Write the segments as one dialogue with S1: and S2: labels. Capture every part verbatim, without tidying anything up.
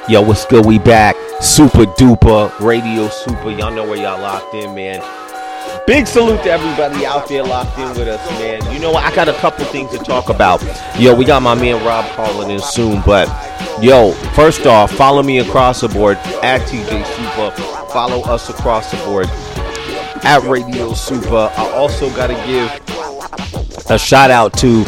S1: Yo, what's good? We back. Super duper radio super. Y'all know where y'all locked in, man. Big salute to everybody out there locked in with us, man. You know what? I got a couple things to talk about. Yo, we got my man Rob calling in soon, but yo, first off, follow me across the board at T J Super. Follow us across the board at Radio Super. I also got to give a shout out to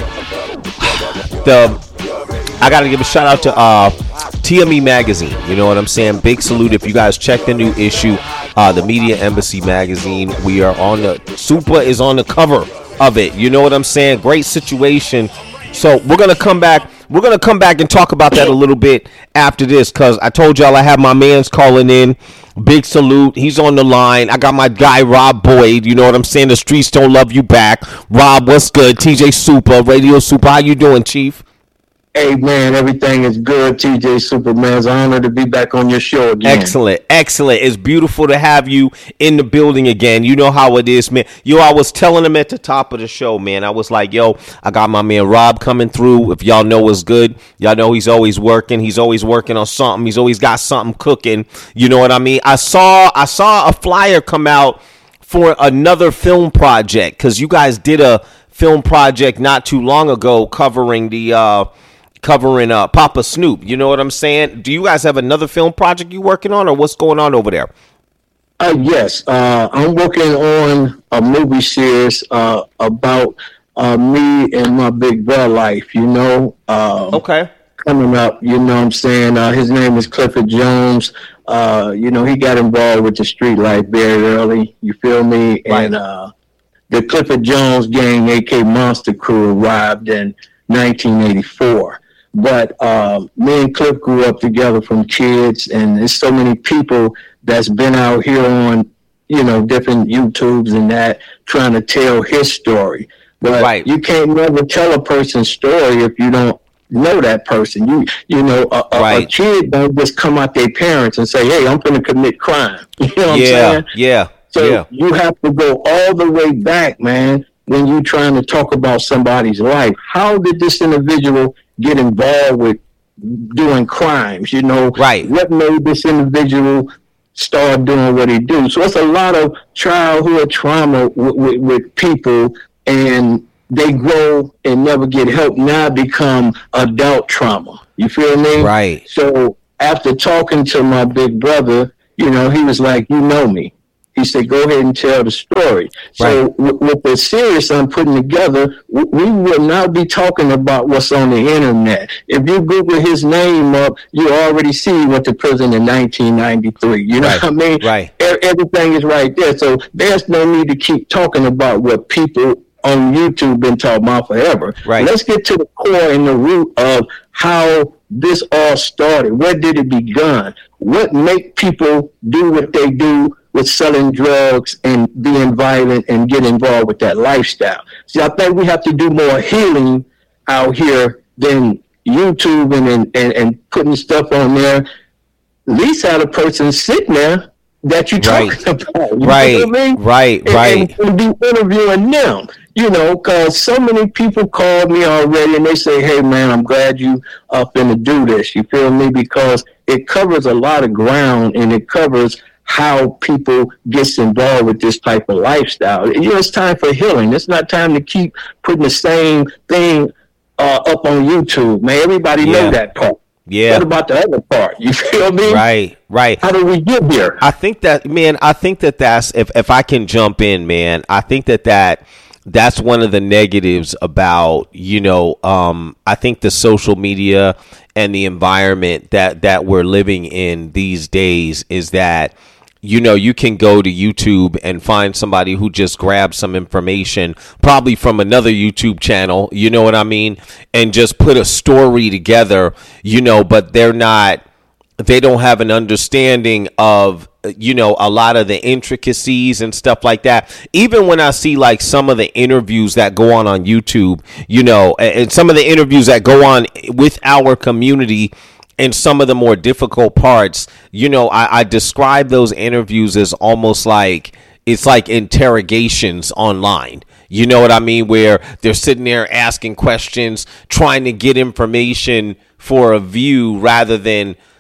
S1: the. I got to give a shout out to uh, T M E Magazine. You know what I'm saying? Big salute. If you guys check the new issue, uh, the Media Embassy Magazine, we are on the, Super is on the cover of it. You know what I'm saying? Great situation. So we're going to come back. We're going to come back and talk about that a little bit after this, because I told y'all I have my mans calling in. Big salute. He's on the line. I got my guy, Rob Boyd. You know what I'm saying? The streets don't love you back. Rob, what's good? T J Super, Radio Super. How you doing, Chief?
S2: Hey, man, everything is good, T J Superman. It's an honor to be back on your show again.
S1: Excellent, excellent. It's beautiful to have you in the building again. You know how it is, man. Yo, I was telling him at the top of the show, man. I was like, yo, I got my man Rob coming through. If y'all know what's good, y'all know he's always working. He's always working on something. He's always got something cooking. You know what I mean? I saw, I saw a flyer come out for another film project, because you guys did a film project not too long ago covering the, uh, covering uh Papa Snoop. You know what I'm saying? Do you guys have another film project you working on, or what's going on over there?
S2: Uh, yes, uh, I'm working on a movie series uh, about uh, me and my big brother life, you know. Uh,
S1: okay.
S2: Coming up, you know what I'm saying? Uh, his name is Clifford Jones. Uh, you know, he got involved with the street life very early, you feel me?
S1: Right.
S2: And uh, the Clifford Jones gang, A K Monster Crew, arrived in nineteen eighty-four. But uh, me and Cliff grew up together from kids, and there's so many people that's been out here on, you know, different YouTubes and that, trying to tell his story. But
S1: right. You
S2: can't never tell a person's story if you don't know that person. You you know, a, a,
S1: right.
S2: a kid don't just come out their parents and say, hey, I'm going to commit crime. You know what
S1: yeah,
S2: I'm saying?
S1: Yeah,
S2: So
S1: yeah.
S2: you have to go all the way back, man, when you're trying to talk about somebody's life. How did this individual get involved with doing crimes? You know,
S1: right.
S2: What made this individual start doing what he do? So it's a lot of childhood trauma with, with, with people, and they grow and never get help. Now become adult trauma. You feel me?
S1: Right.
S2: So after talking to my big brother, you know, he was like, you know me. He said, go ahead and tell the story. So
S1: right.
S2: w- with the series I'm putting together, w- we will not be talking about what's on the internet. If you Google his name up, you already see went to prison in nineteen ninety-three. You know
S1: right.
S2: what I mean?
S1: Right.
S2: E- everything is right there. So there's no need to keep talking about what people on YouTube been talking about forever.
S1: Right.
S2: Let's get to the core and the root of how this all started. Where did it begin? What make people do what they do with selling drugs and being violent and get involved with that lifestyle? See, I think we have to do more healing out here than YouTube and, and, and putting stuff on there. At least have a person sitting there that you're
S1: right.
S2: talking about. You
S1: right,
S2: know what I mean?
S1: right,
S2: and,
S1: right.
S2: And, and be interviewing them, you know, because so many people called me already and they say, hey, man, I'm glad you up in to do this. You feel me? Because it covers a lot of ground, and it covers how people gets involved with this type of lifestyle. You know, it's time for healing. It's not time to keep putting the same thing uh, up on YouTube, man. Everybody
S1: yeah.
S2: know that part.
S1: Yeah.
S2: What about the other part? You feel me?
S1: Right, right.
S2: How do we get here?
S1: I think that, man, I think that that's, if, if I can jump in, man, I think that that, that's one of the negatives about, you know, um, I think the social media and the environment that, that we're living in these days is that, you know, you can go to YouTube and find somebody who just grabbed some information, probably from another YouTube channel, you know what I mean, and just put a story together, you know, but they're not, they don't have an understanding of, you know, a lot of the intricacies and stuff like that. Even when I see like some of the interviews that go on on YouTube, you know, and some of the interviews that go on with our community, and some of the more difficult parts, you know, I, I describe those interviews as almost like, it's like interrogations online. You know what I mean? Where they're sitting there asking questions, trying to get information for a view rather than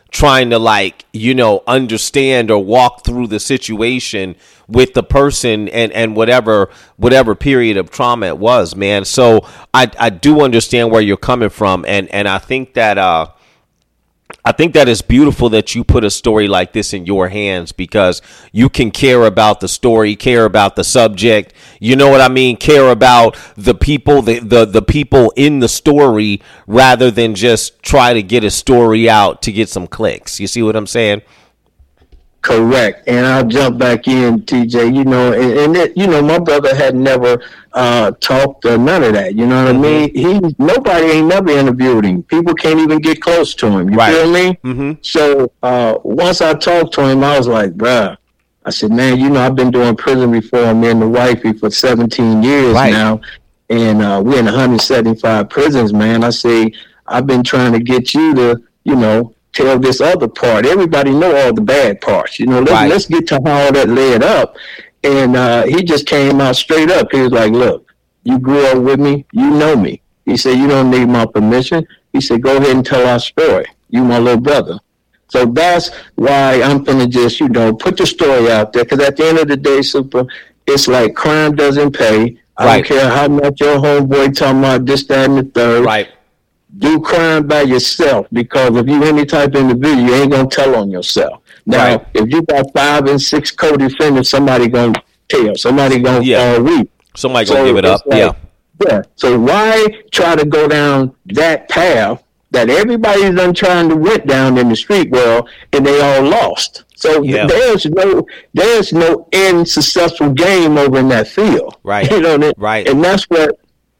S1: trying to, like, you know, understand or walk through the situation with the person and, and whatever whatever period of trauma it was, man. So I I do understand where you're coming from, and and I think that uh I think that it's beautiful that you put a story like this in your hands, because you can care about the story, care about the subject, you know what I mean, care about the people, the, the, the people in the story, rather than just try to get a story out to get some clicks. You see what I'm saying?
S2: Correct. And I'll jump back in, T J, you know, and, and it, you know, my brother had never uh, talked or none of that. You know what mm-hmm. I mean? He, nobody ain't never interviewed him. People can't even get close to him. You right. feel me? Mm-hmm. So uh, once I talked to him, I was like, bruh, I said, man, you know, I've been doing prison reform, me and the wifey, for seventeen years right. now. And uh, we're in one hundred seventy-five prisons, man. I say, I've been trying to get you to, you know, tell this other part. Everybody know all the bad parts. You know, let's, right. let's get to how all that led up. And uh, he just came out straight up. He was like, look, you grew up with me. You know me. He said, you don't need my permission. He said, go ahead and tell our story. You my little brother. So that's why I'm going to just, you know, put the story out there. Because at the end of the day, Super, it's like crime doesn't pay. I right. don't care how much your homeboy talking about this, that, and the third.
S1: Right.
S2: Do crime by yourself, because if you any type of individual, you ain't gonna tell on yourself. Now, right. if you got five and six co-defendants, somebody gonna tell. Somebody gonna
S1: yeah.
S2: fall weak.
S1: Somebody so gonna give it up. Like, yeah.
S2: Yeah. So why try to go down that path that everybody's done trying to went down in the street world, and they all lost? So yeah. there's no there's no end successful game over in that field.
S1: Right.
S2: You know that,
S1: right.
S2: And that's what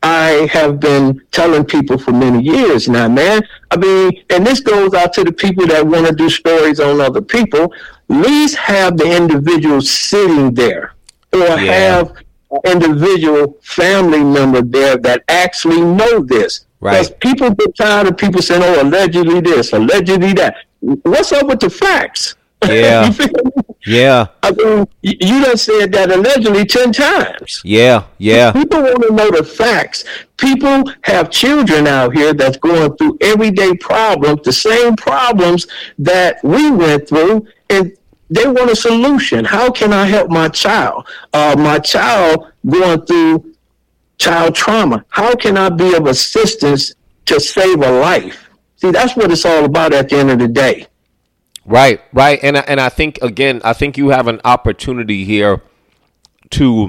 S2: I have been telling people for many years now, man. I mean, and this goes out to the people that want to do stories on other people. At least have the individual sitting there, or yeah. have an individual family member there that actually know this.
S1: Right.
S2: Because people get tired of people saying, oh, allegedly this, allegedly that. What's up with the facts?
S1: Yeah. Yeah.
S2: I mean, you done said that allegedly ten times.
S1: Yeah, yeah.
S2: People want to know the facts. People have children out here that's going through everyday problems, the same problems that we went through, and they want a solution. How can I help my child? Uh, my child going through child trauma. How can I be of assistance to save a life? See, that's what it's all about at the end of the day.
S1: Right, right. And, and I think, again, I think you have an opportunity here to